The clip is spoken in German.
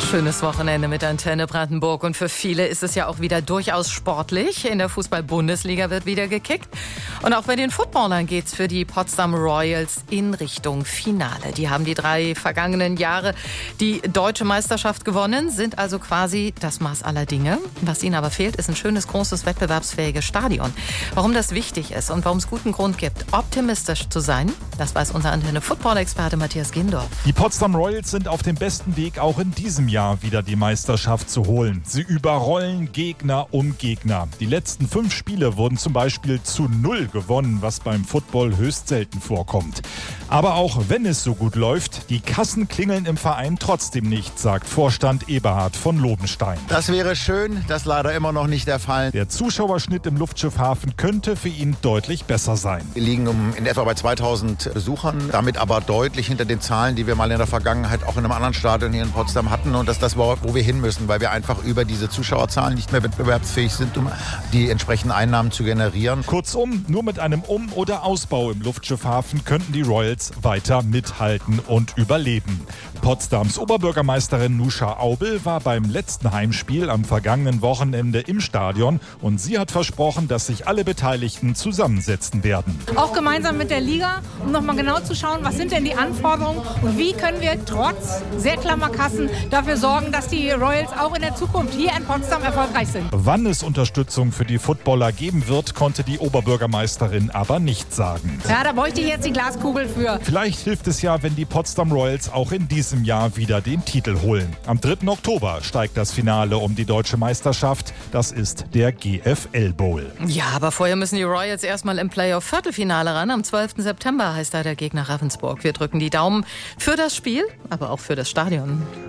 Schönes Wochenende mit Antenne Brandenburg und für viele ist es ja auch wieder durchaus sportlich. In der Fußball-Bundesliga wird wieder gekickt und auch bei den Footballern geht's für die Potsdam Royals in Richtung Finale. Die haben die 3 vergangenen Jahre die deutsche Meisterschaft gewonnen, sind also quasi das Maß aller Dinge. Was ihnen aber fehlt, ist ein schönes, großes, wettbewerbsfähiges Stadion. Warum das wichtig ist und warum es guten Grund gibt, optimistisch zu sein, das weiß unser Antenne-Football-Experte Matthias Gindorf. Die Potsdam Royals sind auf dem besten Weg, auch in diesem Jahr wieder die Meisterschaft zu holen. Sie überrollen Gegner um Gegner. Die letzten 5 Spiele wurden zum Beispiel zu 0 gewonnen, was beim Football höchst selten vorkommt. Aber auch wenn es so gut läuft, die Kassen klingeln im Verein trotzdem nicht, sagt Vorstand Eberhard von Lobenstein. Das wäre schön, das ist leider immer noch nicht der Fall. Der Zuschauerschnitt im Luftschiffhafen könnte für ihn deutlich besser sein. Wir liegen in etwa bei 2000 Besuchern, damit aber deutlich hinter den Zahlen, die wir mal in der Vergangenheit auch in einem anderen Stadion hier in Potsdam hatten. Und das ist das, wo wir hin müssen, weil wir einfach über diese Zuschauerzahlen nicht mehr wettbewerbsfähig sind, um die entsprechenden Einnahmen zu generieren. Kurzum, nur mit einem Um- oder Ausbau im Luftschiffhafen könnten die Royals weiter mithalten und überleben. Potsdams Oberbürgermeisterin Nuscha Aubel war beim letzten Heimspiel am vergangenen Wochenende im Stadion und sie hat versprochen, dass sich alle Beteiligten zusammensetzen werden. Auch gemeinsam mit der Liga, um nochmal genau zu schauen, was sind denn die Anforderungen und wie können wir trotz sehr klammer Kassen dafür sorgen, dass die Royals auch in der Zukunft hier in Potsdam erfolgreich sind. Wann es Unterstützung für die Footballer geben wird, konnte die Oberbürgermeisterin aber nicht sagen. Ja, da bräuchte ich jetzt die Glaskugel für. Vielleicht hilft es ja, wenn die Potsdam Royals auch in diesem Jahr wieder den Titel holen. Am 3. Oktober steigt das Finale um die deutsche Meisterschaft. Das ist der GFL Bowl. Ja, aber vorher müssen die Royals erstmal im Playoff-Viertelfinale ran. Am 12. September heißt da der Gegner Ravensburg. Wir drücken die Daumen für das Spiel, aber auch für das Stadion.